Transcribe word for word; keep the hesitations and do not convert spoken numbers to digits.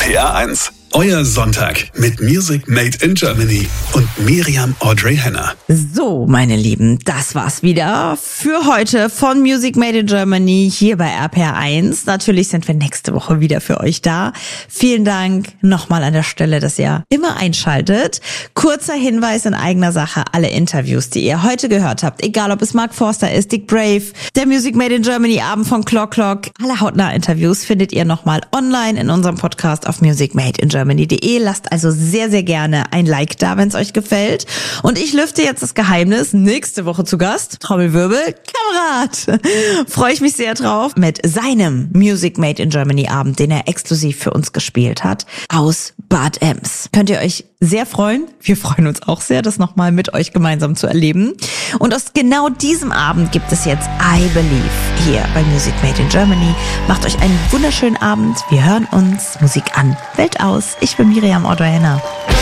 R P R eins. Euer Sonntag mit Music Made in Germany und Miriam Audrey Henner. So, meine Lieben, das war's wieder für heute von Music Made in Germany hier bei R P R eins. Natürlich sind wir nächste Woche wieder für euch da. Vielen Dank nochmal an der Stelle, dass ihr immer einschaltet. Kurzer Hinweis in eigener Sache, alle Interviews, die ihr heute gehört habt, egal ob es Mark Forster ist, Dick Brave, der Music Made in Germany Abend von Clock Clock, alle hautnah Interviews findet ihr nochmal online in unserem Podcast auf music made in germany punkt de. Lasst also sehr, sehr gerne ein Like da, wenn es euch gefällt. Und ich lüfte jetzt das Geheimnis. Nächste Woche zu Gast, Trommelwirbel, Kamerad. Freue ich mich sehr drauf mit seinem Music Made in Germany Abend, den er exklusiv für uns gespielt hat, aus Bad Ems. Könnt ihr euch sehr freuen. Wir freuen uns auch sehr, das nochmal mit euch gemeinsam zu erleben. Und aus genau diesem Abend gibt es jetzt I Believe hier bei Music Made in Germany. Macht euch einen wunderschönen Abend. Wir hören uns. Musik an, Welt aus. Ich bin Miriam Audrey Henner.